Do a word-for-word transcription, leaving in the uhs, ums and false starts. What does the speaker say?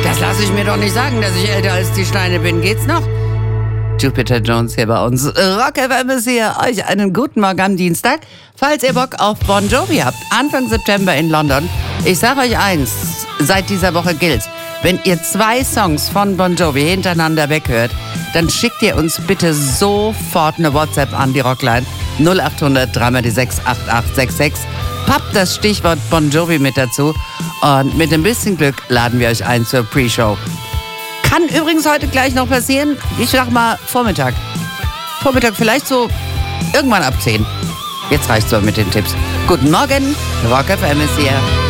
Das lasse ich mir doch nicht sagen, dass ich älter als die Steine bin. Geht's noch? Jupiter Jones hier bei uns. Rock F M ist hier. Euch einen guten Morgen am Dienstag. Falls ihr Bock auf Bon Jovi habt, Anfang September in London. Ich sage euch eins, seit dieser Woche gilt, wenn ihr zwei Songs von Bon Jovi hintereinander weghört, dann schickt ihr uns bitte sofort eine WhatsApp an die Rockline null acht hundert drei sechs acht acht sechs sechs. Pappt das Stichwort Bon Jovi mit dazu und mit ein bisschen Glück laden wir euch ein zur Pre-Show. Kann übrigens heute gleich noch passieren. Ich sag mal Vormittag. Vormittag vielleicht so irgendwann ab zehn. Jetzt reicht's so mit den Tipps. Guten Morgen, Rock F M ist hier.